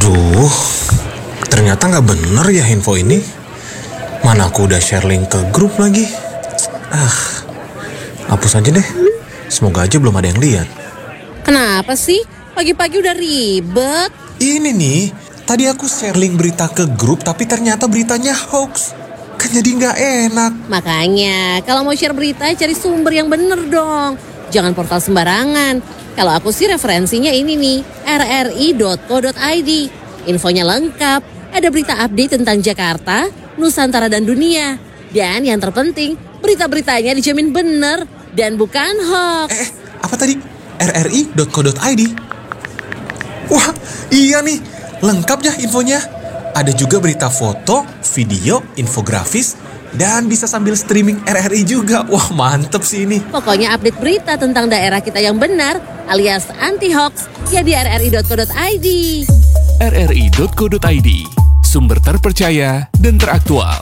Aduh, ternyata nggak bener ya info ini. Mana aku udah share link ke grup lagi. Hapus aja deh. Semoga aja belum ada yang lihat. Kenapa sih? Pagi-pagi udah ribet. Ini nih, tadi aku share link berita ke grup tapi ternyata beritanya hoax. Kan jadi nggak enak. Makanya, kalau mau share berita cari sumber yang bener dong. Jangan portal sembarangan. Kalau aku sih referensinya ini nih, rri.co.id. Infonya lengkap, ada berita update tentang Jakarta, Nusantara dan dunia. Dan yang terpenting, berita-beritanya dijamin bener dan bukan hoax. Apa tadi? rri.co.id? Wah, iya nih, lengkap ya infonya. Ada juga berita foto, video, infografis, dan bisa sambil streaming RRI juga. Wah, mantep sih ini. Pokoknya update berita tentang daerah kita yang benar alias anti-hoax ya di rri.co.id. rri.co.id, sumber terpercaya dan teraktual.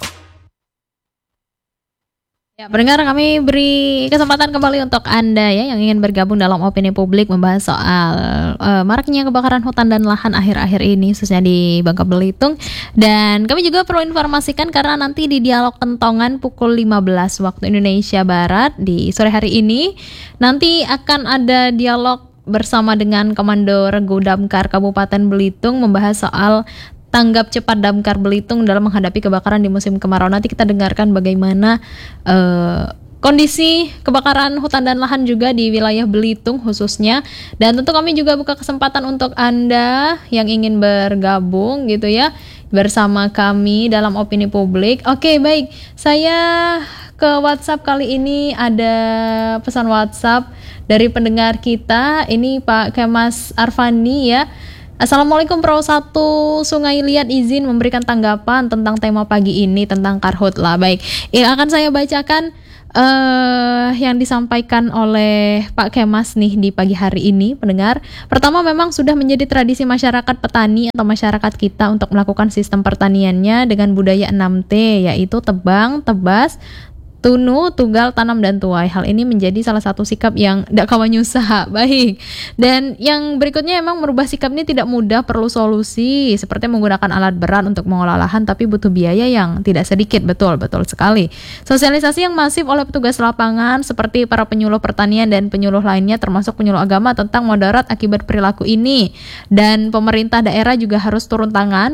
Ya, pendengar, kami beri kesempatan kembali untuk Anda ya yang ingin bergabung dalam opini publik membahas soal maraknya kebakaran hutan dan lahan akhir-akhir ini khususnya di Bangka Belitung. Dan kami juga perlu informasikan karena nanti di dialog kentongan pukul 15 waktu Indonesia Barat di sore hari ini nanti akan ada dialog bersama dengan Komando Regu Damkar Kabupaten Belitung membahas soal tanggap cepat Damkar Belitung dalam menghadapi kebakaran di musim kemarau. Nanti kita dengarkan bagaimana kondisi kebakaran hutan dan lahan juga di wilayah Belitung khususnya. Dan tentu kami juga buka kesempatan untuk Anda yang ingin bergabung gitu ya bersama kami dalam opini publik. Oke, baik. Saya ke WhatsApp kali ini ada pesan WhatsApp dari pendengar kita. Ini Pak Kemas Arfani ya. Assalamualaikum Pro 1 Sungai Liat, izin memberikan tanggapan tentang tema pagi ini tentang karhutla. Baik, akan saya bacakan yang disampaikan oleh Pak Kemas nih di pagi hari ini, pendengar. Pertama, memang sudah menjadi tradisi masyarakat petani atau masyarakat kita untuk melakukan sistem pertaniannya dengan budaya 6T, yaitu tebang, tebas, tunu, tugal, tanam, dan tuai. Hal ini menjadi salah satu sikap yang tidak kawan nyusah. Baik. Dan yang berikutnya memang merubah sikap ini tidak mudah, perlu solusi. Seperti menggunakan alat berat untuk mengolah lahan, tapi butuh biaya yang tidak sedikit. Betul sekali. Sosialisasi yang masif oleh petugas lapangan, seperti para penyuluh pertanian dan penyuluh lainnya, termasuk penyuluh agama tentang mudarat akibat perilaku ini. Dan pemerintah daerah juga harus turun tangan,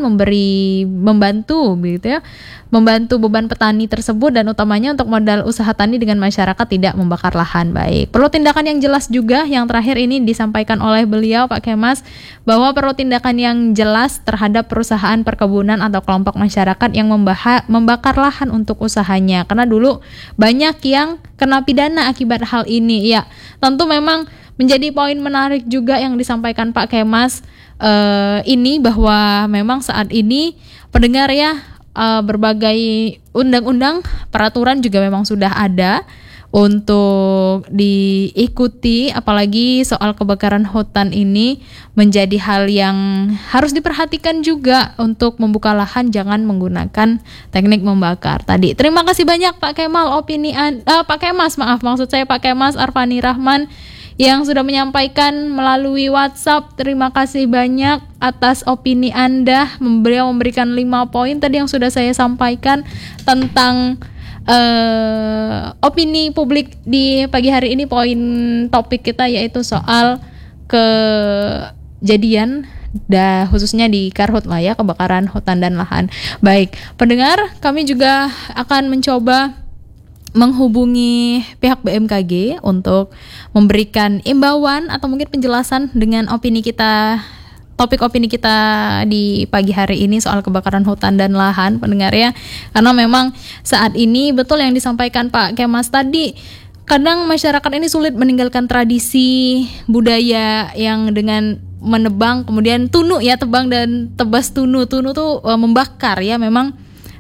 membantu gitu ya, membantu beban petani tersebut, dan utamanya untuk modal usaha tani dengan masyarakat tidak membakar lahan. Baik, perlu tindakan yang jelas juga. Yang terakhir ini disampaikan oleh beliau Pak Kemas bahwa perlu tindakan yang jelas terhadap perusahaan perkebunan atau kelompok masyarakat yang membakar lahan untuk usahanya, karena dulu banyak yang kena pidana akibat hal ini. Ya, tentu memang menjadi poin menarik juga yang disampaikan Pak Kemas ini, bahwa memang saat ini pendengar ya, berbagai undang-undang, peraturan juga memang sudah ada untuk diikuti, apalagi soal kebakaran hutan ini menjadi hal yang harus diperhatikan juga untuk membuka lahan, jangan menggunakan teknik membakar tadi. Terima kasih banyak Pak Kemal Pak Kemas Arfani Rahman yang sudah menyampaikan melalui WhatsApp. Terima kasih banyak atas opini Anda. Beliau memberikan 5 poin tadi yang sudah saya sampaikan tentang opini publik di pagi hari ini. Poin topik kita yaitu soal kejadian khususnya di karhutla ya, kebakaran hutan dan lahan. Baik, pendengar, kami juga akan mencoba menghubungi pihak BMKG untuk memberikan imbauan atau mungkin penjelasan dengan opini kita, topik opini kita di pagi hari ini soal kebakaran hutan dan lahan, pendengar ya. Karena memang saat ini betul yang disampaikan Pak Kemas tadi, kadang masyarakat ini sulit meninggalkan tradisi budaya yang dengan menebang, kemudian tunu ya, tebang dan tebas tunu tuh membakar ya, memang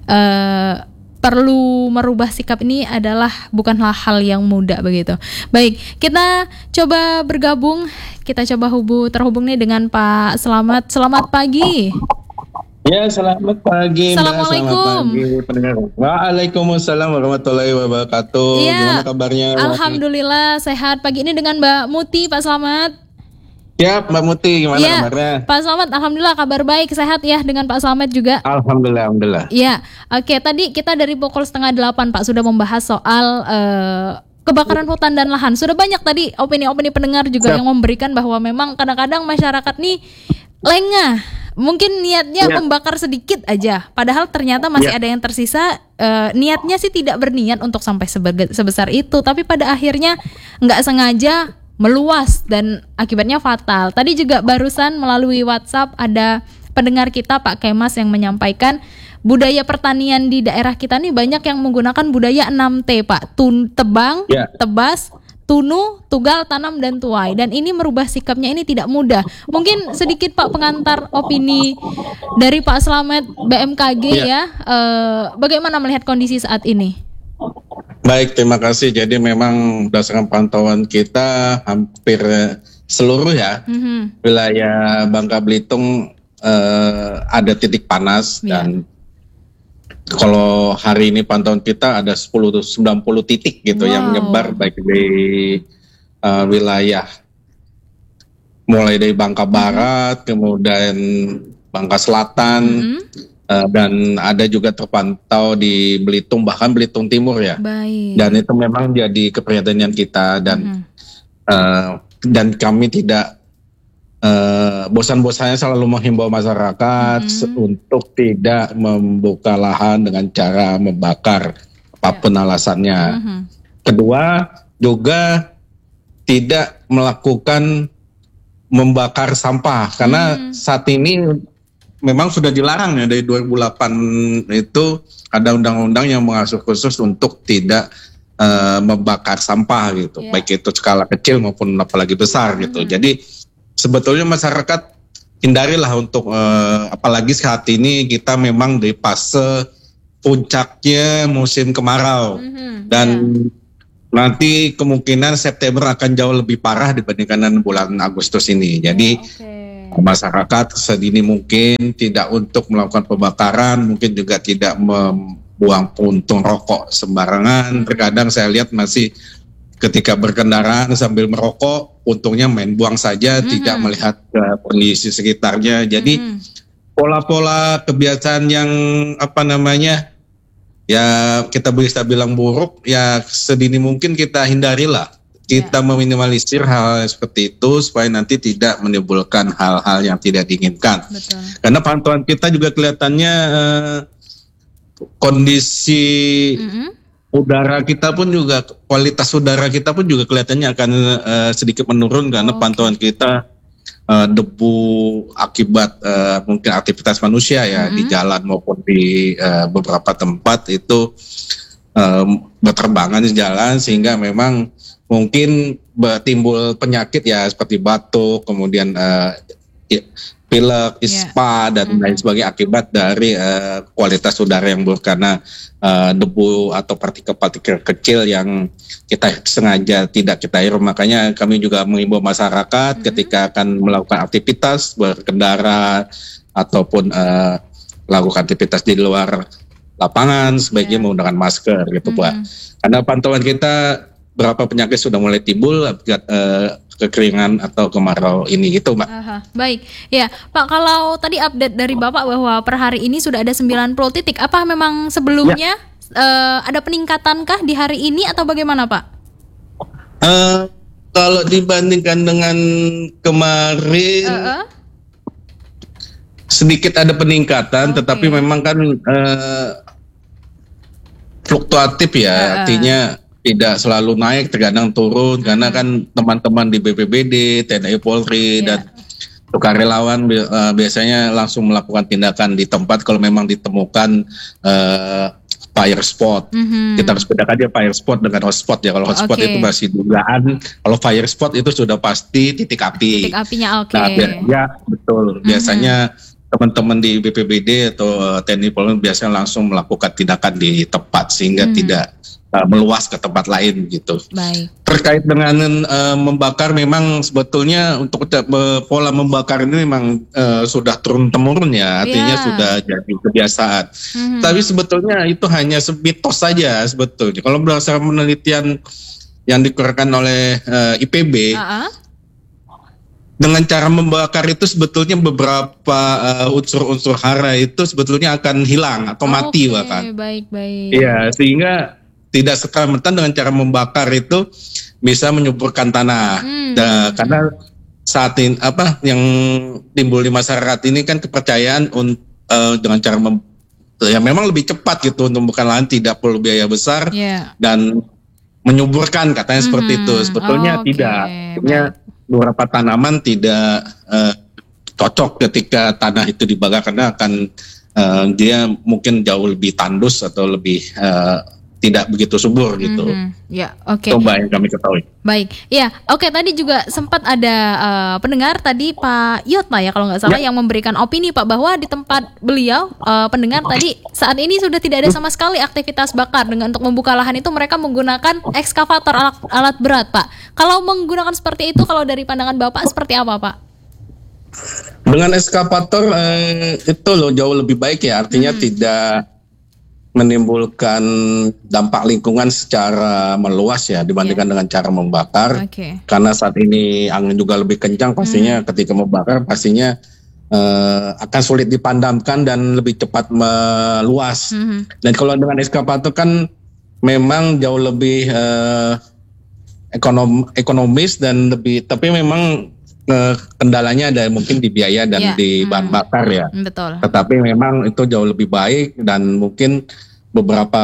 perlu merubah sikap ini adalah bukanlah hal yang mudah begitu. Baik, kita coba bergabung, kita coba terhubung nih dengan Pak Selamat. Selamat pagi. Ya, selamat pagi. Assalamualaikum. Selamat pagi pendengar. Waalaikumsalam warahmatullahi wabarakatuh. Ya, gimana kabarnya? Alhamdulillah sehat. Pagi ini dengan Mbak Muti, Pak Selamat. Siap Mbak Muti, gimana Iya, kabarnya? Pak Slamet, alhamdulillah kabar baik, sehat ya dengan Pak Slamet juga. Alhamdulillah. Iya, oke. Tadi kita dari pukul 7:30 Pak sudah membahas soal kebakaran hutan dan lahan. Sudah banyak tadi opini-opini pendengar juga yang memberikan bahwa memang kadang-kadang masyarakat nih lengah. Mungkin niatnya membakar sedikit aja, padahal ternyata masih ada yang tersisa. Niatnya sih tidak berniat untuk sampai sebesar itu, tapi pada akhirnya nggak sengaja meluas dan akibatnya fatal. Tadi juga barusan melalui WhatsApp ada pendengar kita Pak Kemas yang menyampaikan budaya pertanian di daerah kita nih banyak yang menggunakan budaya 6T Pak. Tebang, tebas, tunu, tugal, tanam, dan tuai. Dan ini merubah sikapnya ini tidak mudah. Mungkin sedikit Pak pengantar opini dari Pak Slamet BMKG ya. Bagaimana melihat kondisi saat ini? Baik, terima kasih. Jadi memang berdasarkan pantauan kita hampir seluruh wilayah Bangka Belitung ada titik panas dan kalau hari ini pantauan kita ada 10-90 titik gitu yang menyebar baik di wilayah mulai dari Bangka Barat, kemudian Bangka Selatan, dan ada juga terpantau di Belitung, bahkan Belitung Timur ya. Baik. Dan itu memang jadi keprihatinan kita dan kami tidak bosan-bosannya selalu menghimbau masyarakat untuk tidak membuka lahan dengan cara membakar apapun alasannya. Kedua, juga tidak melakukan membakar sampah karena saat ini memang sudah dilarang ya dari 2008 itu ada undang-undang yang mengatur khusus untuk tidak membakar sampah gitu, baik itu skala kecil maupun apalagi besar gitu. Jadi sebetulnya masyarakat hindarilah untuk apalagi saat ini kita memang di fase puncaknya musim kemarau dan nanti kemungkinan September akan jauh lebih parah dibandingkan bulan Agustus ini. Jadi masyarakat sedini mungkin tidak untuk melakukan pembakaran, mungkin juga tidak membuang puntung rokok sembarangan. Terkadang saya lihat masih ketika berkendaraan sambil merokok, untungnya main buang saja, tidak melihat kondisi sekitarnya. Jadi pola-pola kebiasaan yang ya kita bisa bilang buruk, ya sedini mungkin kita hindarilah. Kita meminimalisir hal seperti itu supaya nanti tidak menimbulkan hal-hal yang tidak diinginkan. Betul. Karena pantauan kita juga kelihatannya kondisi udara kita pun juga, kualitas udara kita pun juga kelihatannya akan sedikit menurun karena pantauan kita debu akibat mungkin aktivitas manusia ya di jalan maupun di beberapa tempat itu berterbangan di jalan sehingga memang mungkin timbul penyakit ya seperti batuk, kemudian pilek, ispa dan lain sebagainya akibat dari kualitas udara yang buruk karena debu atau partikel-partikel kecil yang kita sengaja tidak kita hirup. Makanya kami juga mengimbau masyarakat ketika akan melakukan aktivitas berkendara ataupun melakukan aktivitas di luar lapangan sebaiknya menggunakan masker gitu Pak. Karena pantauan kita berapa penyakit sudah mulai timbul akibat kekeringan atau kemarau ini gitu Mbak. Baik, ya Pak, kalau tadi update dari Bapak bahwa per hari ini sudah ada 90 titik, apa memang sebelumnya ada peningkatankah di hari ini atau bagaimana Pak? Kalau dibandingkan dengan kemarin sedikit ada peningkatan, tetapi memang kan fluktuatif ya, artinya tidak selalu naik, terkadang turun karena kan teman-teman di BPBD, TNI Polri dan sukarelawan biasanya langsung melakukan tindakan di tempat kalau memang ditemukan fire spot. Kita harus bedakan aja fire spot dengan hotspot ya. Kalau hotspot itu masih dugaan, kalau fire spot itu sudah pasti titik api. Titik apinya ya betul. Biasanya teman-teman di BPBD atau TNI Polri biasanya langsung melakukan tindakan di tempat sehingga tidak meluas ke tempat lain gitu. Baik. Terkait dengan membakar, memang sebetulnya untuk pola membakar ini memang sudah turun temurun ya, artinya sudah jadi kebiasaan. Tapi sebetulnya itu hanya mitos saja sebetulnya. Kalau berdasarkan penelitian yang dikeluarkan oleh IPB, dengan cara membakar itu sebetulnya beberapa unsur-unsur hara itu sebetulnya akan hilang atau mati bahkan. Baik. Iya, sehingga tidak serta-merta dengan cara membakar itu bisa menyuburkan tanah. Karena saat ini yang timbul di masyarakat ini kan kepercayaan dengan cara ya memang lebih cepat gitu untuk membuka lahan, tidak perlu biaya besar dan menyuburkan katanya seperti itu. Sebetulnya tidak. Sebetulnya beberapa tanaman tidak cocok ketika tanah itu dibakar karena akan dia mungkin jauh lebih tandus atau lebih tidak begitu subur gitu. Ya, oke. Coba yang kami ketahui. Baik, ya, oke. Tadi juga sempat ada pendengar tadi Pak Yotma ya kalau nggak salah yang memberikan opini Pak bahwa di tempat beliau pendengar tadi saat ini sudah tidak ada sama sekali aktivitas bakar dengan untuk membuka lahan itu mereka menggunakan ekskavator alat berat Pak. Kalau menggunakan seperti itu kalau dari pandangan Bapak seperti apa Pak? Dengan ekskavator itu loh jauh lebih baik ya, artinya tidak menimbulkan dampak lingkungan secara meluas ya dibandingkan dengan cara membakar. Karena saat ini angin juga lebih kencang, pastinya ketika membakar pastinya akan sulit dipandamkan dan lebih cepat meluas. Dan kalau dengan ekskavator kan memang jauh lebih ekonomis dan lebih, tapi memang kendalanya ada mungkin di biaya dan di bahan bakar ya. Betul. Tetapi memang itu jauh lebih baik dan mungkin beberapa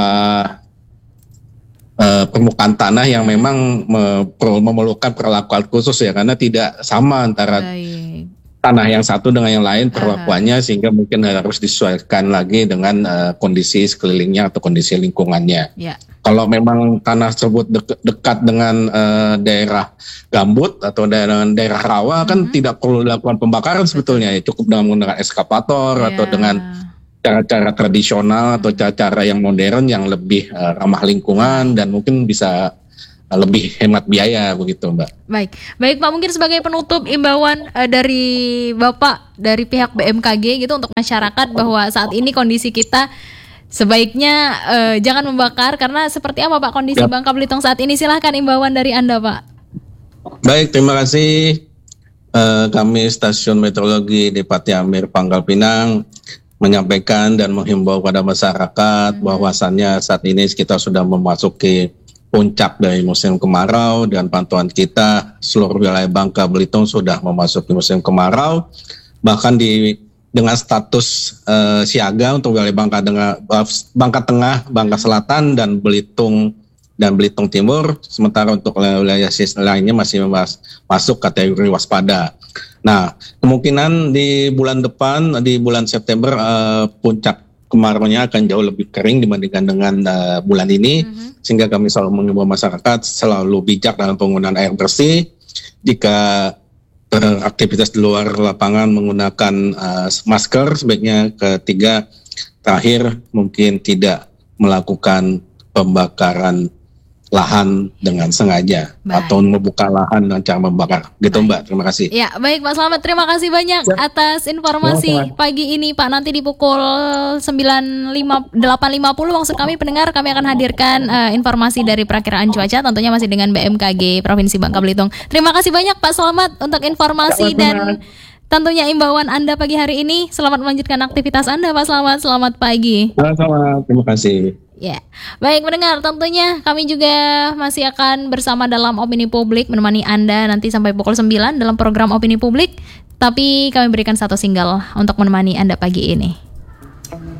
permukaan tanah yang memang memerlukan perlakuan khusus ya, karena tidak sama antara tanah yang satu dengan yang lain perlakuannya, sehingga mungkin harus disesuaikan lagi dengan kondisi sekelilingnya atau kondisi lingkungannya. Kalau memang tanah tersebut dekat dengan daerah gambut atau daerah rawa kan tidak perlu dilakukan pembakaran sebetulnya, ya cukup dengan menggunakan ekskavator atau dengan cara-cara tradisional atau cara-cara yang modern yang lebih ramah lingkungan dan mungkin bisa lebih hemat biaya begitu Mbak. Baik Pak, mungkin sebagai penutup imbauan dari Bapak dari pihak BMKG gitu untuk masyarakat bahwa saat ini kondisi kita sebaiknya jangan membakar, karena seperti apa Pak kondisi Bangka Belitung saat ini? Silahkan imbauan dari Anda Pak. Baik, terima kasih. Kami Stasiun Meteorologi Depati Amir Pangkal Pinang menyampaikan dan menghimbau pada masyarakat bahwasannya saat ini kita sudah memasuki puncak dari musim kemarau, dan pantauan kita seluruh wilayah Bangka Belitung sudah memasuki musim kemarau, bahkan dengan status siaga untuk wilayah Bangka Tengah, Bangka Selatan dan Belitung Timur, sementara untuk wilayah lainnya masih masuk kategori waspada. Nah, kemungkinan di bulan depan, di bulan September, puncak kemaraunya akan jauh lebih kering dibandingkan dengan bulan ini, sehingga kami selalu mengimbau masyarakat selalu bijak dalam penggunaan air bersih. Jika beraktivitas di luar lapangan menggunakan masker, sebaiknya. Ketiga, terakhir mungkin tidak melakukan pembakaran lahan dengan sengaja atau membuka lahan dengan cara membakar. Gitu Mbak, terima kasih. Ya, baik Pak Slamet, terima kasih banyak atas informasi pagi ini Pak. Nanti di pukul 8.50 maksud kami pendengar, kami akan hadirkan informasi dari perakiraan cuaca, tentunya masih dengan BMKG Provinsi Bangka Belitung. Terima kasih banyak Pak Slamet untuk informasi dan tentunya imbauan Anda pagi hari ini. Selamat melanjutkan aktivitas Anda Pak Slamet. Selamat pagi. Selamat, terima kasih. Ya, baik pendengar, tentunya kami juga masih akan bersama dalam Opini Publik menemani Anda nanti sampai pukul 9 dalam program Opini Publik. Tapi kami berikan satu single untuk menemani Anda pagi ini.